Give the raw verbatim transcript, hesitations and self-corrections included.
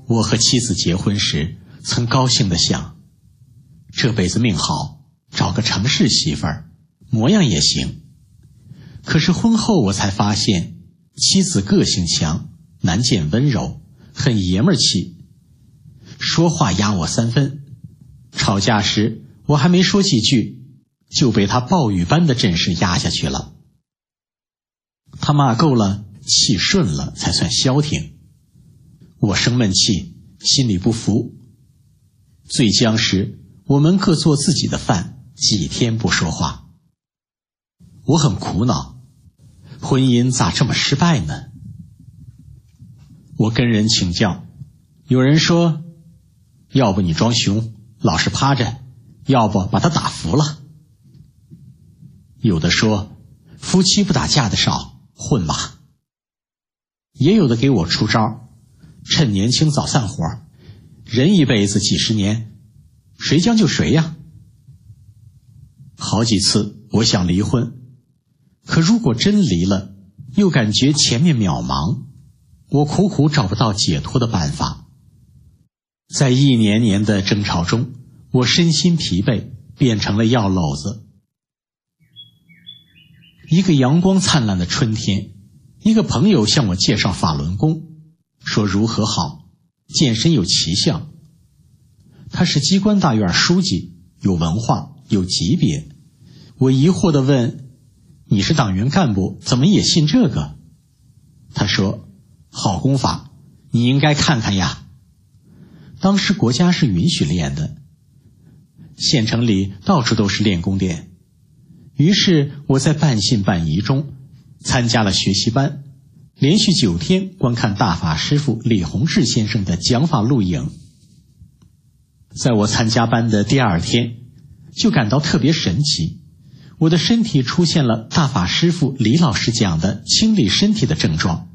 我和妻子结婚时，曾高兴地想，这辈子命好，找个城市媳妇儿，模样也行。可是婚后我才发现，妻子个性强，难见温柔，很爷们儿气，说话压我三分。吵架时，我还没说几句，就被他暴雨般的阵势压下去了。他骂够了，气顺了，才算消停。我生闷气，心里不服。最僵时，我们各做自己的饭，几天不说话。我很苦恼，婚姻咋这么失败呢？我跟人请教，有人说，要不你装熊，老实趴着，要不把他打服了。有的说，夫妻不打架的少，混吧。也有的给我出招，趁年轻早散伙，人一辈子几十年，谁将就谁呀？好几次我想离婚，可如果真离了，又感觉前面渺茫，我苦苦找不到解脱的办法。在一年年的争吵中，我身心疲惫，变成了药篓子。一个阳光灿烂的春天，一个朋友向我介绍法轮功，说如何好，健身有奇效。他是机关大院书记，有文化，有级别。我疑惑地问，你是党员干部，怎么也信这个？他说，好功法，你应该看看呀。当时国家是允许练的，县城里到处都是练功店。于是我在半信半疑中参加了学习班，连续九天观看大法师父李洪志先生的讲法录影。在我参加班的第二天，就感到特别神奇，我的身体出现了大法师父李老师讲的清理身体的症状。